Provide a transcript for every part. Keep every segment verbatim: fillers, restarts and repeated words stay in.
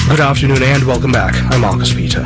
Good afternoon and welcome back. I'm Marcus Peter.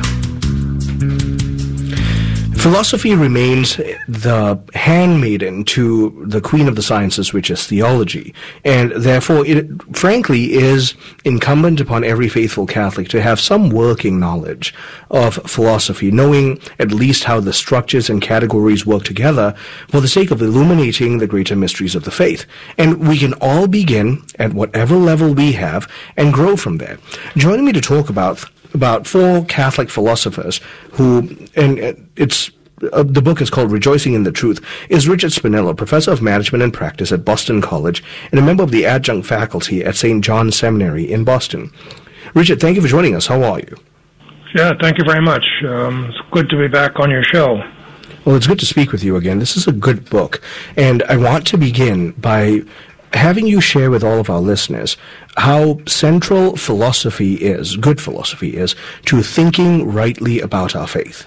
Philosophy remains the handmaiden to the queen of the sciences, which is theology, and therefore it frankly is incumbent upon every faithful Catholic to have some working knowledge of philosophy, knowing at least how the structures and categories work together for the sake of illuminating the greater mysteries of the faith. And we can all begin at whatever level we have and grow from there. Joining me to talk about about four Catholic philosophers who, and it's uh, the book is called Rejoicing in the Truth, is Richard Spinello, professor of management and practice at Boston College and a member of the adjunct faculty at Saint John Seminary in Boston. Richard, thank you for joining us. How are you? Yeah, thank you very much. Um, it's good to be back on your show. Well, it's good to speak with you again. This is a good book, and I want to begin by having you share with all of our listeners how central philosophy is, good philosophy is, to thinking rightly about our faith.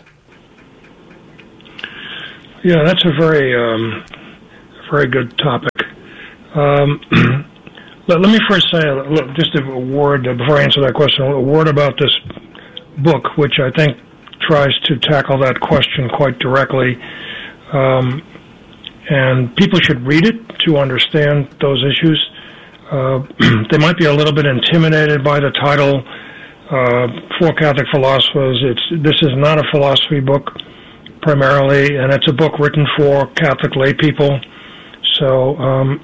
Yeah, that's a very, um, very good topic. Um, let, let me first say, look, just a word, uh, before I answer that question, a word about this book, which I think tries to tackle that question quite directly. Um, and people should read it to understand those issues. Uh, they might be a little bit intimidated by the title, uh, Four Catholic Philosophers. It's, this is not a philosophy book, primarily, and it's a book written for Catholic lay people. So um,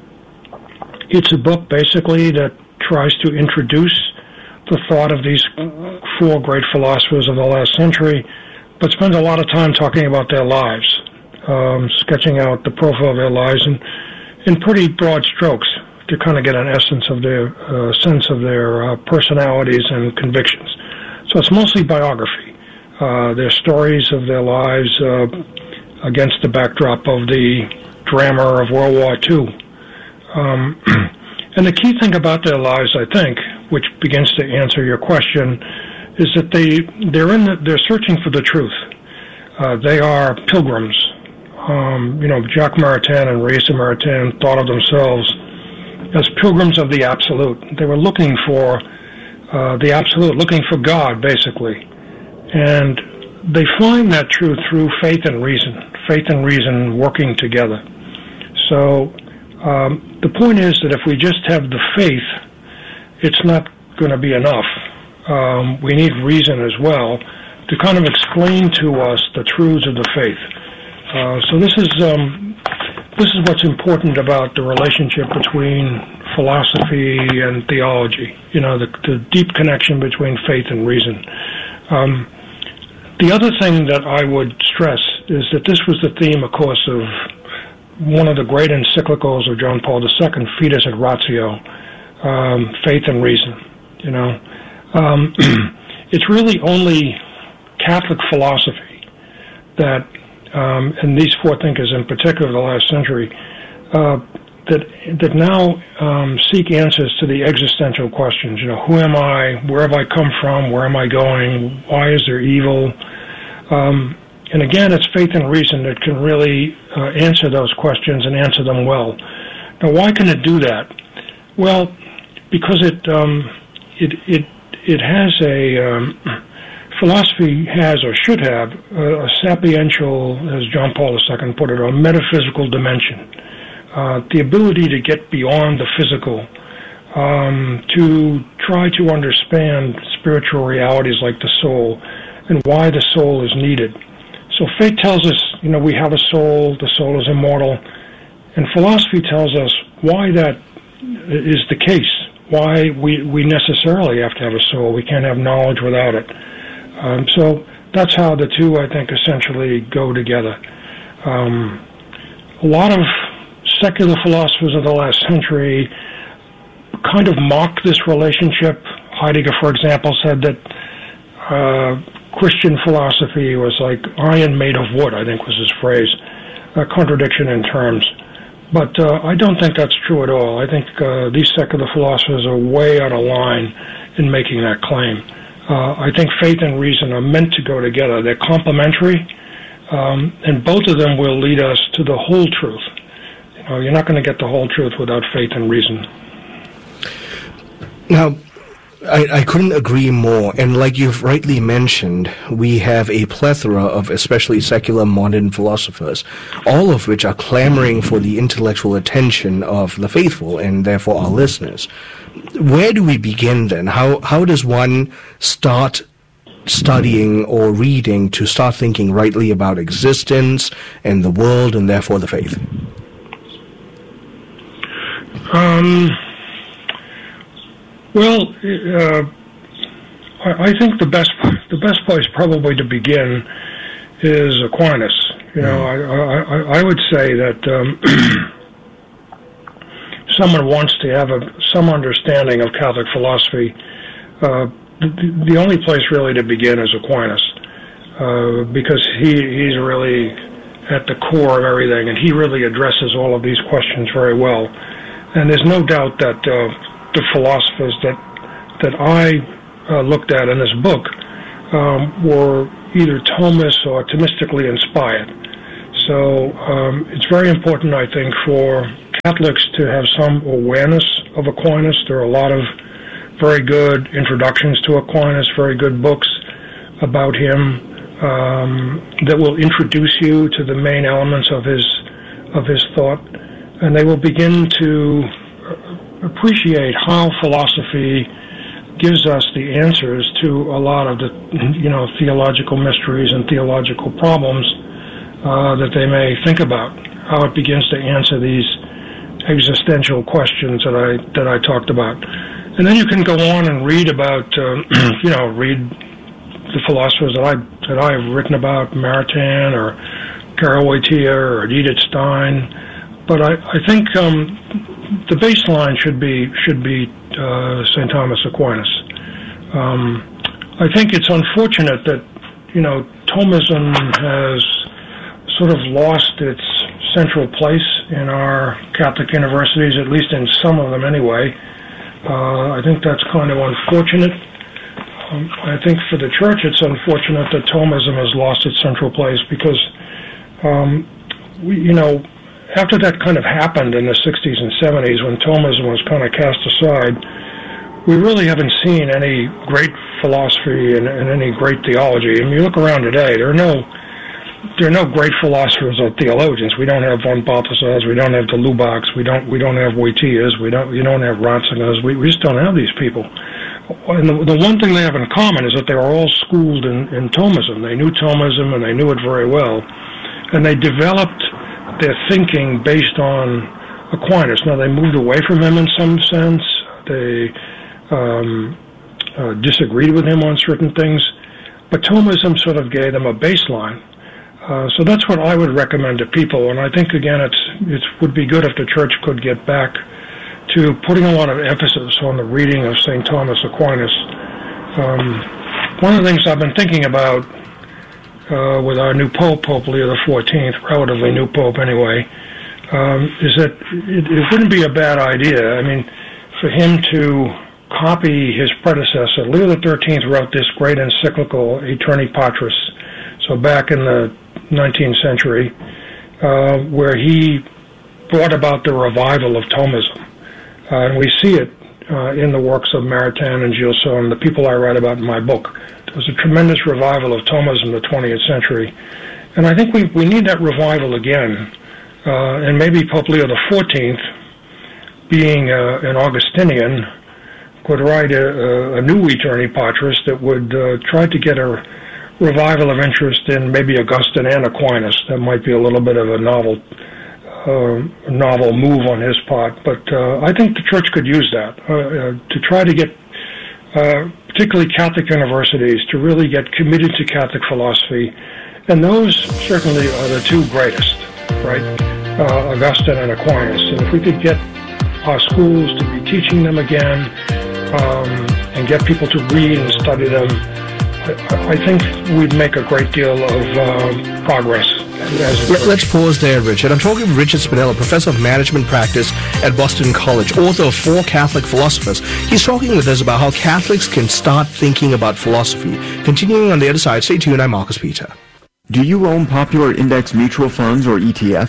it's a book, basically, that tries to introduce the thought of these four great philosophers of the last century, but spends a lot of time talking about their lives, um, sketching out the profile of their lives in, in pretty broad strokes to kind of get an essence of their uh, sense of their uh, personalities and convictions. So it's mostly biography. Uh, their stories of their lives uh, against the backdrop of the drama of World War Two. Um, and the key thing about their lives, I think, which begins to answer your question, is that they they're in the, they're searching for the truth. Uh, they are pilgrims. Um, you know, Jacques Maritain and Raissa Maritain thought of themselves as pilgrims of the absolute. They were looking for uh, the absolute, looking for God, basically. And they find that truth through faith and reason, faith and reason working together. So um, the point is that if we just have the faith, it's not going to be enough. Um, we need reason as well to kind of explain to us the truths of the faith. Uh, so this is um, this is what's important about the relationship between philosophy and theology. You know, the, the deep connection between faith and reason. Um, the other thing that I would stress is that this was the theme, of course, of one of the great encyclicals of John Paul the Second, Fides et Ratio. Um, faith and reason, you know. Um, it's really only Catholic philosophy that, um, and these four thinkers in particular of the last century, uh, that that now um, seek answers to the existential questions. You know, who am I? Where have I come from? Where am I going? Why is there evil? Um, and again, it's faith and reason that can really uh, answer those questions and answer them well. Now, why can it do that? Well, because it um, it it it has a um, philosophy has or should have a, a sapiential, as John Paul the Second put it, a metaphysical dimension, uh, the ability to get beyond the physical, um, to try to understand spiritual realities like the soul and why the soul is needed. So faith tells us, you know, we have a soul, the soul is immortal, and philosophy tells us why that is the case. Why we, we necessarily have to have a soul. We can't have knowledge without it. Um, so that's how the two, I think, essentially go together. Um, a lot of secular philosophers of the last century kind of mock this relationship. Heidegger, for example, said that uh, Christian philosophy was like iron made of wood, I think was his phrase, a contradiction in terms. But uh, I don't think that's true at all. I think uh, these secular philosophers are way out of line in making that claim. Uh, I think faith and reason are meant to go together. They're complementary, um, and both of them will lead us to the whole truth. You know, you're not going to get the whole truth without faith and reason. Now, I, I couldn't agree more. And like you've rightly mentioned, we have a plethora of especially secular modern philosophers, all of which are clamoring for the intellectual attention of the faithful and therefore our listeners. Where do we begin then? How how does one start studying or reading to start thinking rightly about existence and the world and therefore the faith? Um... Well, uh, I think the best the best place probably to begin is Aquinas. You know, I I, I would say that um, someone wants to have a some understanding of Catholic philosophy. Uh, the, the only place really to begin is Aquinas, uh, because he he's really at the core of everything, and he really addresses all of these questions very well. And there's no doubt that. Uh, the philosophers that that I uh, looked at in this book um, were either Thomist or Thomistically inspired. So um, it's very important, I think, for Catholics to have some awareness of Aquinas. There are a lot of very good introductions to Aquinas, very good books about him um, that will introduce you to the main elements of his of his thought, and they will begin to appreciate how philosophy gives us the answers to a lot of the, you know, theological mysteries and theological problems uh, that they may think about. How it begins to answer these existential questions that I that I talked about, and then you can go on and read about, um, you know, read the philosophers that I that I've written about, Maritain or Karol Wojtyła or Edith Stein, but I I think. Um, The baseline should be should be uh, Saint Thomas Aquinas. Um, I think it's unfortunate that you know Thomism has sort of lost its central place in our Catholic universities, at least in some of them anyway. Uh, I think that's kind of unfortunate. Um, I think for the Church, it's unfortunate that Thomism has lost its central place because um, we, you know. After that kind of happened in the sixties and seventies, when Thomism was kind of cast aside, we really haven't seen any great philosophy and, and any great theology. I mean, you look around today, there are no there are no great philosophers or theologians. We don't have von Balthasars, we don't have the Lubachs, we don't we don't have Wojtyłas, we don't we don't have Ratzingers. We, we just don't have these people. And the, the one thing they have in common is that they were all schooled in, in Thomism. They knew Thomism and they knew it very well, and they developed their thinking based on Aquinas. Now, they moved away from him in some sense. They um, uh, disagreed with him on certain things. But Thomism sort of gave them a baseline. Uh, so that's what I would recommend to people. And I think, again, it's it would be good if the Church could get back to putting a lot of emphasis on the reading of Saint Thomas Aquinas. Um, one of the things I've been thinking about Uh, with our new Pope, Pope Leo the fourteenth, relatively new Pope anyway, um, is that it, it wouldn't be a bad idea, I mean, for him to copy his predecessor. Leo the thirteenth wrote this great encyclical, Aeterni Patris, so back in the nineteenth century, uh, where he brought about the revival of Thomism. Uh, and we see it uh, in the works of Maritain and Gilson, the people I write about in my book. There was a tremendous revival of Thomism in the twentieth century. And I think we, we need that revival again. Uh, and maybe Pope Leo the fourteenth, being uh, an Augustinian, could write a, a new Aeterni Patris that would uh, try to get a revival of interest in maybe Augustine and Aquinas. That might be a little bit of a novel uh, novel move on his part. But uh, I think the Church could use that uh, uh, to try to get Uh, particularly Catholic universities, to really get committed to Catholic philosophy. And those certainly are the two greatest, right? Uh, Augustine and Aquinas. And if we could get our schools to be teaching them again um, and get people to read and study them, I, I think we'd make a great deal of uh, progress. Let's pause there, Richard. I'm talking with Richard Spinella, Professor of Management Practice at Boston College, author of Four Catholic Philosophers. He's talking with us about how Catholics can start thinking about philosophy. Continuing on the other side, stay tuned. I'm Marcus Peter. Do you own popular index mutual funds or E T Fs?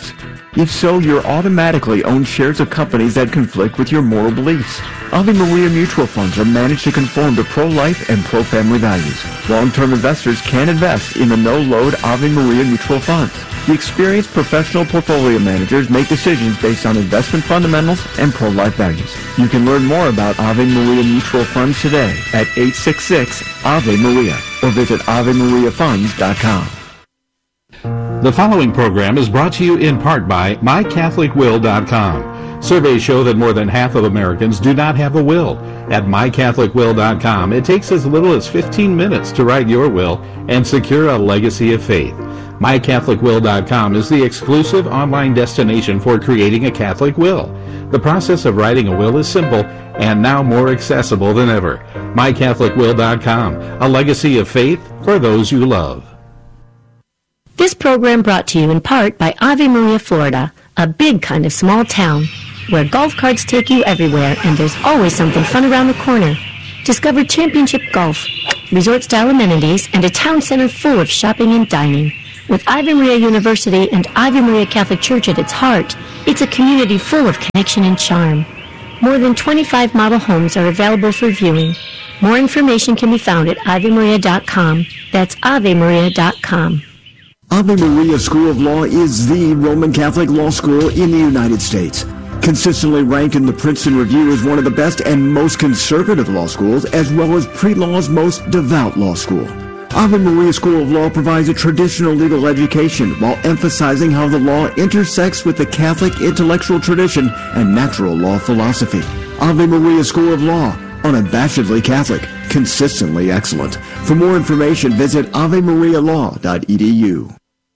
If so, you're automatically own shares of companies that conflict with your moral beliefs. Ave Maria mutual funds are managed to conform to pro-life and pro-family values. Long-term investors can invest in the no-load Ave Maria mutual funds. The experienced professional portfolio managers make decisions based on investment fundamentals and pro-life values. You can learn more about Ave Maria mutual funds today at eight six six Ave Maria or visit ave maria funds dot com. The following program is brought to you in part by my catholic will dot com. Surveys show that more than half of Americans do not have a will. At my catholic will dot com, it takes as little as fifteen minutes to write your will and secure a legacy of faith. my catholic will dot com is the exclusive online destination for creating a Catholic will. The process of writing a will is simple and now more accessible than ever. my catholic will dot com, a legacy of faith for those you love. This program brought to you in part by Ave Maria, Florida, a big kind of small town where golf carts take you everywhere and there's always something fun around the corner. Discover championship golf, resort-style amenities, and a town center full of shopping and dining. With Ave Maria University and Ave Maria Catholic Church at its heart, it's a community full of connection and charm. More than twenty-five model homes are available for viewing. More information can be found at ave maria dot com. That's ave maria dot com. Ave Maria School of Law is the Roman Catholic law school in the United States. Consistently ranked in the Princeton Review as one of the best and most conservative law schools, as well as pre-law's most devout law school. Ave Maria School of Law provides a traditional legal education while emphasizing how the law intersects with the Catholic intellectual tradition and natural law philosophy. Ave Maria School of Law, unabashedly Catholic, consistently excellent. For more information, visit ave maria law dot e d u.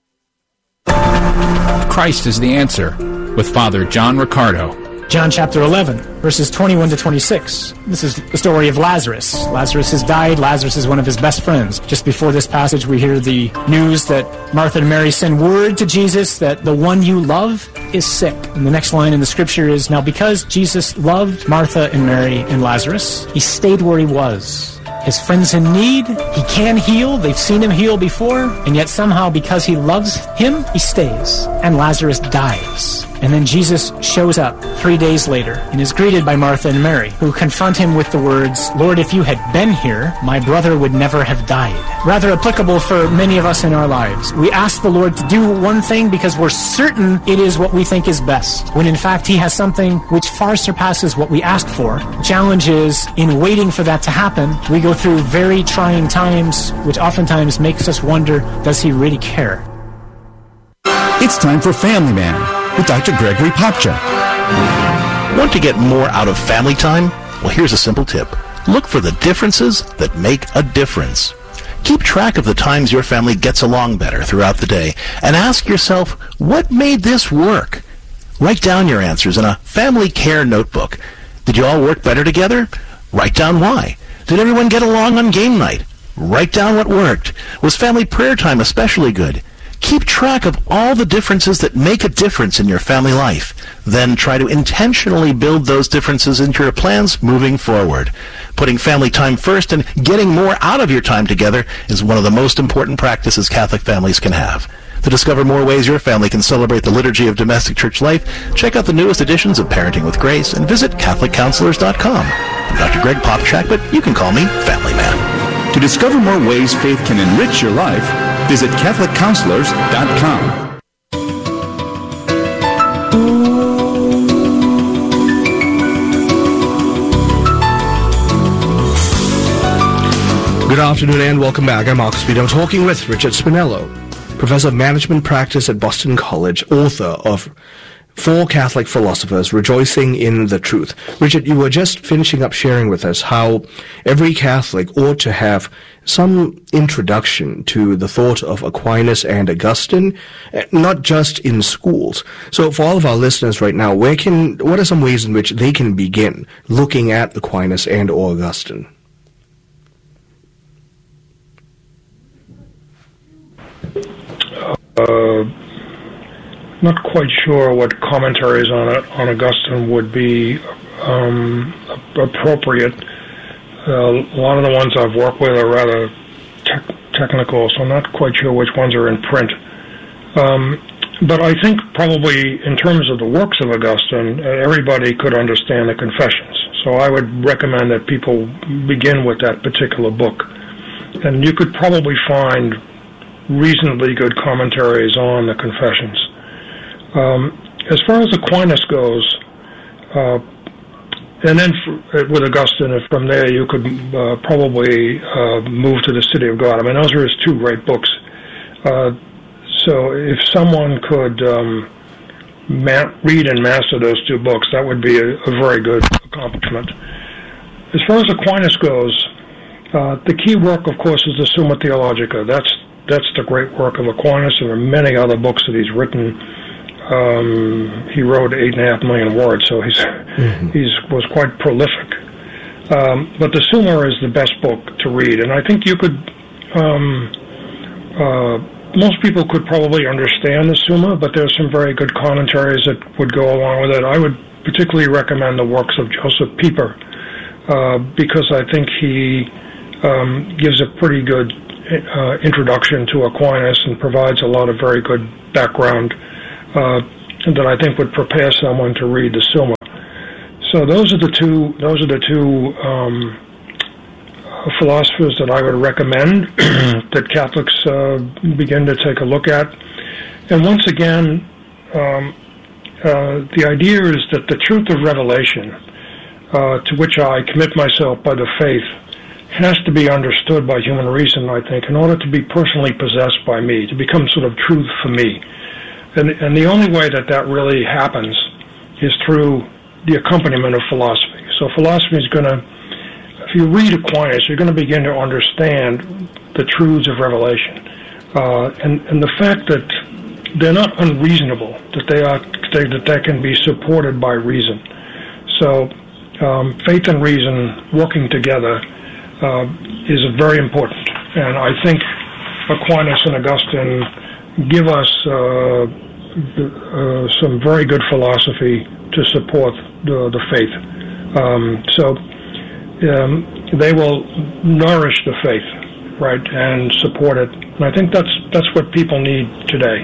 Christ is the answer, with Father John Riccardo. John chapter eleven, verses twenty-one to twenty-six. This is the story of Lazarus. Lazarus has died. Lazarus is one of his best friends. Just before this passage, we hear the news that Martha and Mary send word to Jesus that the one you love is sick. And the next line in the scripture is, now because Jesus loved Martha and Mary and Lazarus, he stayed where he was. His friend's in need. He can heal. They've seen him heal before. And yet somehow, because he loves him, he stays. And Lazarus dies. And then Jesus shows up three days later and is greeted by Martha and Mary, who confront him with the words, Lord, if you had been here, my brother would never have died. Rather applicable for many of us in our lives. We ask the Lord to do one thing because we're certain it is what we think is best, when in fact he has something which far surpasses what we asked for. The challenge is, in waiting for that to happen, we go through very trying times, which oftentimes makes us wonder, does he really care? It's time for Family Man with Doctor Gregory Popcak. Want to get more out of family time? Well, here's a simple tip. Look for the differences that make a difference. Keep track of the times your family gets along better throughout the day and ask yourself, what made this work? Write down your answers in a family care notebook. Did you all work better together? Write down why. Did everyone get along on game night? Write down what worked. Was family prayer time especially good? Keep track of all the differences that make a difference in your family life. Then try to intentionally build those differences into your plans moving forward. Putting family time first and getting more out of your time together is one of the most important practices Catholic families can have. To discover more ways your family can celebrate the liturgy of domestic church life, check out the newest editions of Parenting with Grace and visit catholic counselors dot com. I'm Doctor Greg Popcak, but you can call me Family Man. To discover more ways faith can enrich your life, visit catholic counselors dot com. Good afternoon and welcome back. I'm Marcus Speed. I'm talking with Richard Spinello, Professor of Management Practice at Boston College, author of Four Catholic Philosophers Rejoicing in the Truth. Richard, you were just finishing up sharing with us how every Catholic ought to have some introduction to the thought of Aquinas and Augustine, not just in schools. So for all of our listeners right now, where can, what are some ways in which they can begin looking at Aquinas and or Augustine? Uh, not quite sure what commentaries on it, on Augustine would be um, appropriate. Uh, a lot of the ones I've worked with are rather te- technical, so I'm not quite sure which ones are in print. Um, but I think probably in terms of the works of Augustine, uh, everybody could understand the Confessions. So I would recommend that people begin with that particular book. And you could probably find reasonably good commentaries on the Confessions. Um, as far as Aquinas goes, uh, and then for, with Augustine, and from there you could uh, probably uh, move to the City of God. I mean, those are his two great books. Uh, so if someone could um, ma- read and master those two books, that would be a, a very good accomplishment. As far as Aquinas goes, uh, the key work, of course, is the Summa Theologica. That's that's the great work of Aquinas. There are many other books that he's written. Um, he wrote eight and a half million words, so he's mm-hmm. he's was quite prolific. Um, but the Summa is the best book to read, and I think you could. Um, uh, most people could probably understand the Summa, but there's some very good commentaries that would go along with it. I would particularly recommend the works of Joseph Pieper uh, because I think he um, gives a pretty good uh, introduction to Aquinas and provides a lot of very good background. Uh, that I think would prepare someone to read the Summa. So those are the two. Those are the two um, philosophers that I would recommend that Catholics uh, begin to take a look at. And once again, um, uh, the idea is that the truth of revelation, uh, to which I commit myself by the faith, has to be understood by human reason. I think, in order to be personally possessed by me, to become sort of truth for me. And, and the only way that that really happens is through the accompaniment of philosophy. So philosophy is going to, if you read Aquinas, you're going to begin to understand the truths of revelation. Uh, and, and the fact that they're not unreasonable, that they are they, that they can be supported by reason. So um, faith and reason working together uh, is very important. And I think Aquinas and Augustine give us uh, Uh, some very good philosophy to support the, the faith. Um, so um, they will nourish the faith, right, and support it. And I think that's that's what people need today.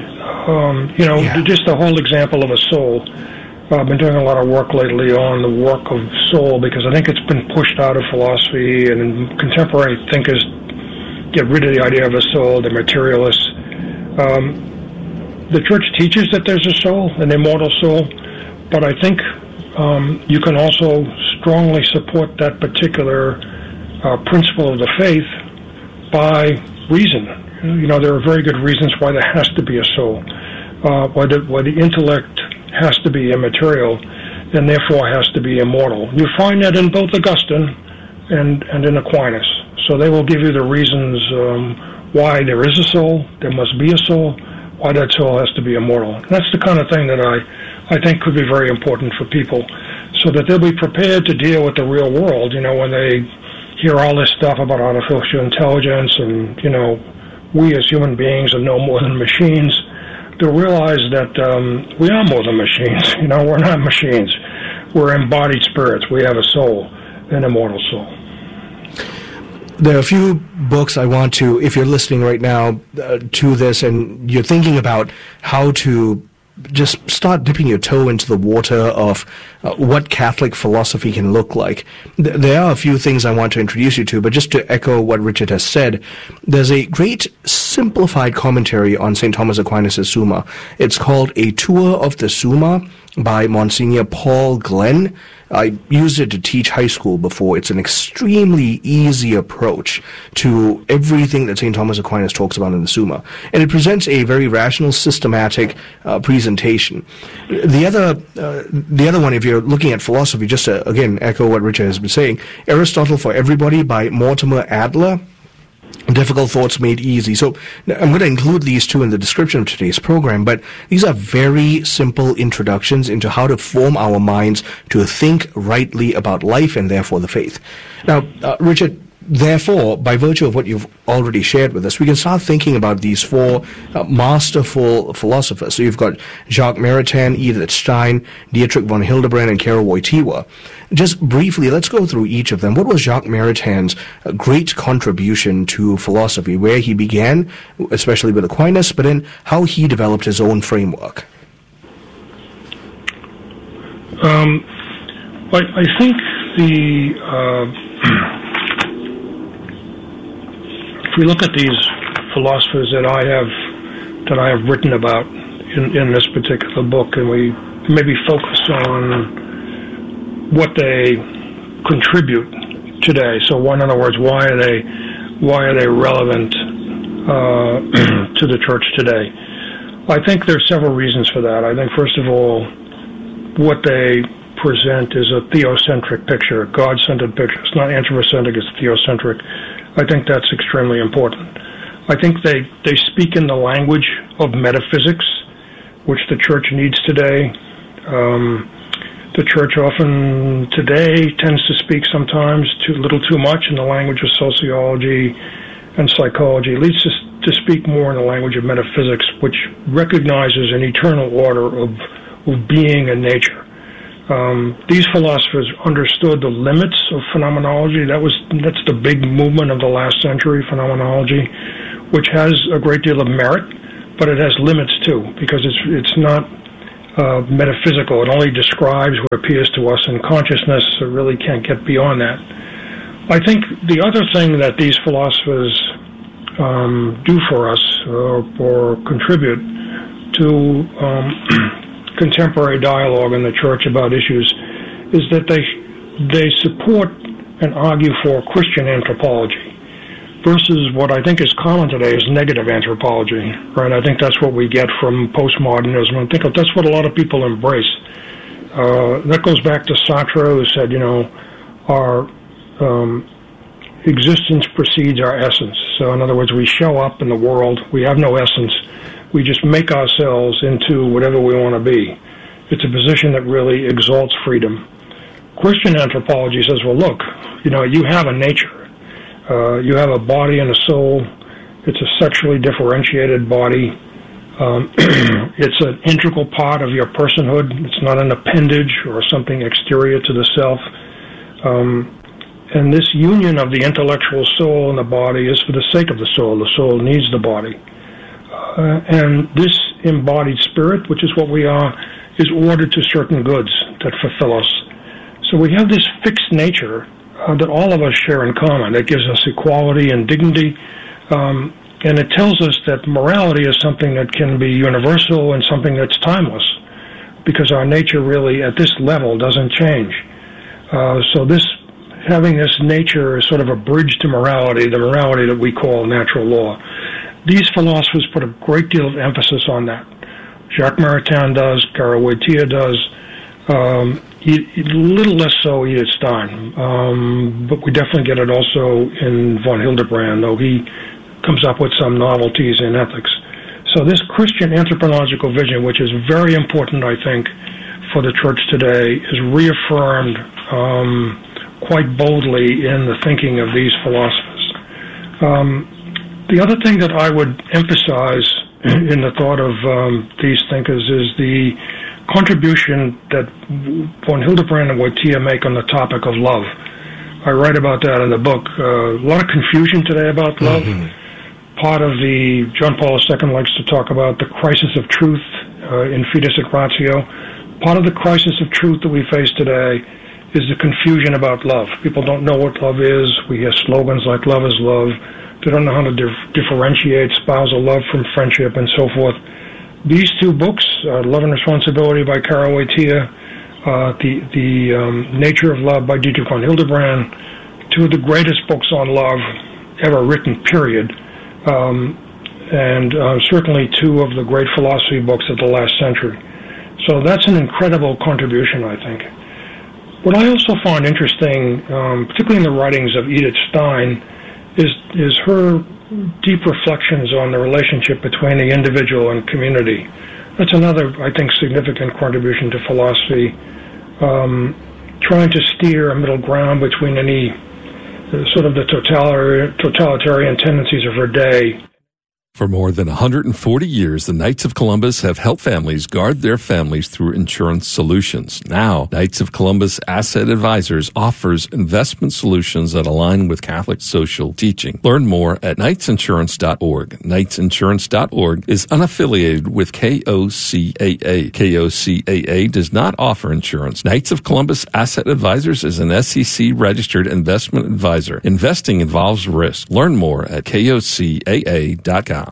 Um, you know, yeah. Just the whole example of a soul. I've been doing a lot of work lately on the work of soul because I think it's been pushed out of philosophy, and contemporary thinkers get rid of the idea of a soul. They're materialists. Um, The Church teaches that there's a soul, an immortal soul, but I think um, you can also strongly support that particular uh, principle of the faith by reason. You know, there are very good reasons why there has to be a soul, uh, why, the, why the intellect has to be immaterial and therefore has to be immortal. You find that in both Augustine and, and in Aquinas. So they will give you the reasons um, why there is a soul, there must be a soul, why that soul has to be immortal. And that's the kind of thing that I, I think could be very important for people, so that they'll be prepared to deal with the real world, you know, when they hear all this stuff about artificial intelligence and, you know, we as human beings are no more than machines. They'll realize that um, we are more than machines. You know, we're not machines. We're embodied spirits. We have a soul, an immortal soul. There are a few books I want to, if you're listening right now uh, to this and you're thinking about how to just start dipping your toe into the water of uh, what Catholic philosophy can look like. Th- there are a few things I want to introduce you to, but just to echo what Richard has said, there's a great simplified commentary on Saint Thomas Aquinas' Summa. It's called A Tour of the Summa by Monsignor Paul Glenn. I used it to teach high school before. It's an extremely easy approach to everything that Saint Thomas Aquinas talks about in the Summa. And it presents a very rational, systematic uh, presentation. The other uh, the other one, if you're looking at philosophy, just to, again, echo what Richard has been saying, Aristotle for Everybody by Mortimer Adler. Difficult Thoughts Made Easy. So I'm going to include these two in the description of today's program, but these are very simple introductions into how to form our minds to think rightly about life and therefore the faith. Now, uh, Richard, therefore, by virtue of what you've already shared with us, we can start thinking about these four uh, masterful philosophers. So you've got Jacques Maritain, Edith Stein, Dietrich von Hildebrand, and Karol Wojtyła. Just briefly, let's go through each of them. What was Jacques Maritain's uh, great contribution to philosophy, where he began, especially with Aquinas, but then how he developed his own framework? Um, I, I think the... Uh, if we look at these philosophers that I have that I have written about in, in this particular book, and we maybe focus on what they contribute today. So, in other words, why are they why are they relevant uh, to the church today? I think there's several reasons for that. I think, first of all, what they present is a theocentric picture, a God-centered picture. It's not anthropocentric; it's theocentric. I think that's extremely important. I think they, they speak in the language of metaphysics, which the church needs today. Um, the church often today tends to speak sometimes too little too much in the language of sociology and psychology. It leads us to speak more in the language of metaphysics, which recognizes an eternal order of, of being and nature. Um, these philosophers understood the limits of phenomenology. That was that's the big movement of the last century, phenomenology, which has a great deal of merit, but it has limits too, because it's it's not uh, metaphysical. It only describes what appears to us in consciousness. It really can't get beyond that. I think the other thing that these philosophers um, do for us, or, or contribute to um, contemporary dialogue in the church about issues, is that they they support and argue for Christian anthropology versus what I think is common today is negative anthropology, right? I think that's what we get from postmodernism. I think that's what a lot of people embrace. Uh, that goes back to Sartre, who said, you know, our um, existence precedes our essence. So in other words, we show up in the world, we have no essence, we just make ourselves into whatever we want to be. It's a position that really exalts freedom. Christian anthropology says, well, look, you know, you have a nature. Uh, you have a body and a soul. It's a sexually differentiated body. Um, it's an integral part of your personhood. It's not an appendage or something exterior to the self. Um, and this union of the intellectual soul and the body is for the sake of the soul. The soul needs the body. Uh, and this embodied spirit, which is what we are, is ordered to certain goods that fulfill us. So we have this fixed nature uh, that all of us share in common. That gives us equality and dignity. Um, and it tells us that morality is something that can be universal and something that's timeless, because our nature really, at this level, doesn't change. Uh, so this, having this nature is sort of a bridge to morality, the morality that we call natural law. These philosophers put a great deal of emphasis on that. Jacques Maritain does, Karol Wojtyła does, um, a little less so Edith Stein, um, but we definitely get it also in von Hildebrand, though he comes up with some novelties in ethics. So this Christian anthropological vision, which is very important, I think, for the church today, is reaffirmed um, quite boldly in the thinking of these philosophers. Um, The other thing that I would emphasize in the thought of um, these thinkers is the contribution that von Hildebrand and Wojtyła make on the topic of love. I write about that in the book. Uh, a lot of confusion today about love. Mm-hmm. Part of the, John Paul the Second likes to talk about the crisis of truth uh, in Fides et Ratio. Part of the crisis of truth that we face today is the confusion about love. People don't know what love is. We hear slogans like love is love. They don't know how to dif- differentiate spousal love from friendship and so forth. These two books, uh, Love and Responsibility by Karol Wojtyła, uh, the, the um, Nature of Love by Dietrich von Hildebrand, two of the greatest books on love ever written, period. Um, and uh, certainly two of the great philosophy books of the last century. So that's an incredible contribution, I think. What I also find interesting, um, particularly in the writings of Edith Stein, is is her deep reflections on the relationship between the individual and community. That's another, I think, significant contribution to philosophy, um, trying to steer a middle ground between any sort of the totalitarian, totalitarian tendencies of her day. For more than one hundred forty years, the Knights of Columbus have helped families guard their families through insurance solutions. Now, Knights of Columbus Asset Advisors offers investment solutions that align with Catholic social teaching. Learn more at knights insurance dot org. knights insurance dot org is unaffiliated with K O C A A. K O C A A does not offer insurance. Knights of Columbus Asset Advisors is an S E C-registered investment advisor. Investing involves risk. Learn more at K O C A A dot com.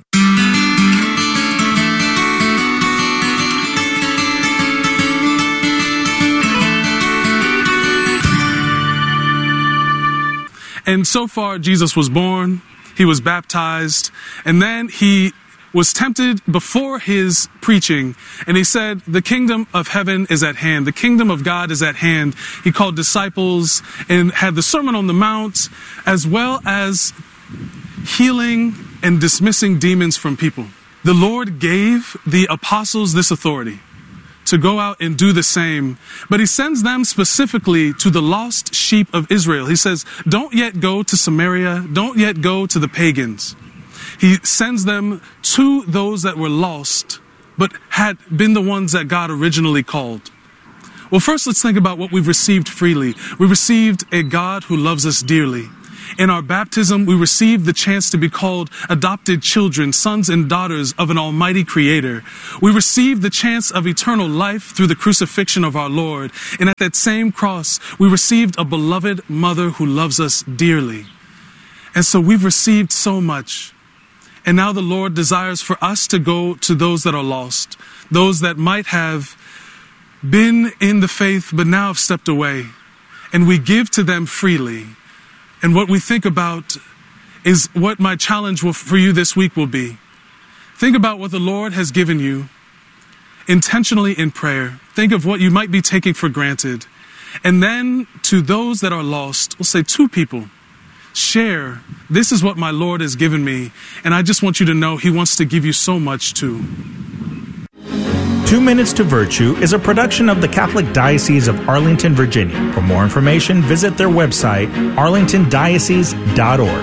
And so far, Jesus was born, he was baptized, and then he was tempted before his preaching, and he said, the kingdom of heaven is at hand. The kingdom of God is at hand. He called disciples and had the Sermon on the Mount, as well as healing and dismissing demons from people. The Lord gave the apostles this authority to go out and do the same, but he sends them specifically to the lost sheep of Israel. He says, don't yet go to Samaria, don't yet go to the pagans. He sends them to those that were lost, but had been the ones that God originally called. Well, first let's think about what we've received freely. We received a God who loves us dearly. In our baptism, we received the chance to be called adopted children, sons and daughters of an almighty creator. We received the chance of eternal life through the crucifixion of our Lord. And at that same cross, we received a beloved mother who loves us dearly. And so we've received so much. And now the Lord desires for us to go to those that are lost, those that might have been in the faith but now have stepped away. And we give to them freely. And what we think about is what my challenge will, for you this week will be. Think about what the Lord has given you intentionally in prayer. Think of what you might be taking for granted. And then to those that are lost, we'll say two people, share, this is what my Lord has given me. And I just want you to know he wants to give you so much too. Two Minutes to Virtue is a production of the Catholic Diocese of Arlington, Virginia. For more information, visit their website, arlington diocese dot org.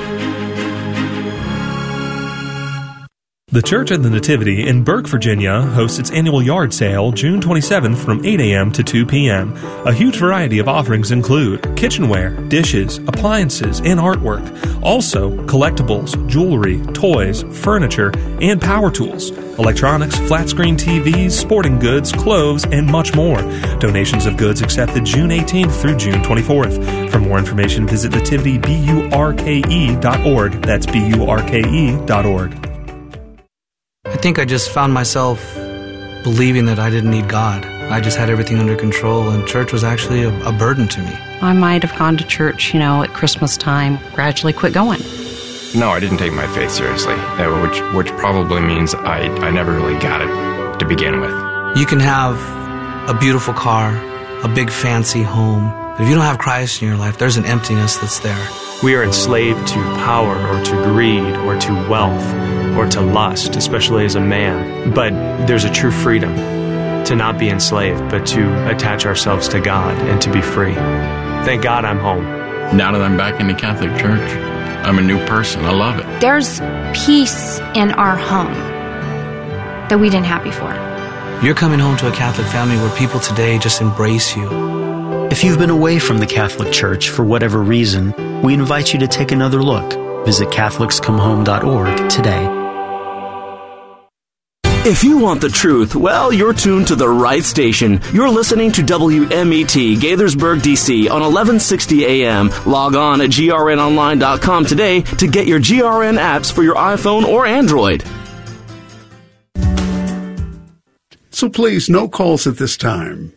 The Church of the Nativity in Burke, Virginia hosts its annual yard sale June twenty-seventh from eight a.m. to two p.m. A huge variety of offerings include kitchenware, dishes, appliances, and artwork. Also, collectibles, jewelry, toys, furniture, and power tools, electronics, flat-screen T Vs, sporting goods, clothes, and much more. Donations of goods accepted June eighteenth through June twenty-fourth. For more information, visit nativity burke dot org. That's B U R K E dot org. I think I just found myself believing that I didn't need God. I just had everything under control, and church was actually a, a burden to me. I might have gone to church, you know, at Christmas time, gradually quit going. No, I didn't take my faith seriously, which which probably means I, I never really got it to begin with. You can have a beautiful car, a big fancy home, but if you don't have Christ in your life, there's an emptiness that's there. We are enslaved to power or to greed or to wealth or to lust, especially as a man. But there's a true freedom to not be enslaved, but to attach ourselves to God and to be free. Thank God I'm home. Now that I'm back in the Catholic Church, I'm a new person. I love it. There's peace in our home that we didn't have before. You're coming home to a Catholic family where people today just embrace you. If you've been away from the Catholic Church for whatever reason, we invite you to take another look. Visit catholics come home dot org today. If you want the truth, well, you're tuned to the right station. You're listening to W M E T, Gaithersburg, D C on eleven sixty A M. Log on at G R N online dot com today to get your G R N apps for your iPhone or Android. So please, no calls at this time.